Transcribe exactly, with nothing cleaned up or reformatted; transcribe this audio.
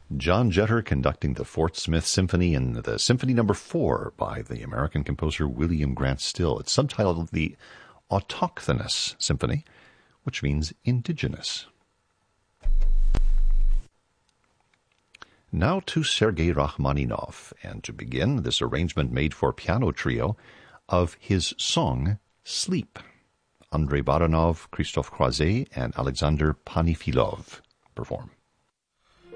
John Jetter conducting the Fort Smith Symphony in the Symphony Number Four by the American composer William Grant Still. It's subtitled the Autochthonous Symphony, which means indigenous. Now to Sergei Rachmaninoff, and to begin, this arrangement made for piano trio of his song Sleep. Andrei Baranov, Christophe Croizet, and Alexander Panifilov perform.